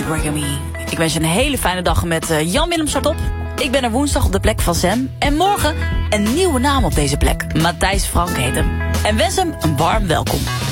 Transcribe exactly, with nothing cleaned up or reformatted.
Reggae Me. Ik wens je een hele fijne dag met uh, Jan-Willem Startop. Ik ben er woensdag op de plek van Sam. En morgen een nieuwe naam op deze plek. Matthijs Frank heet hem. En wens hem een warm welkom.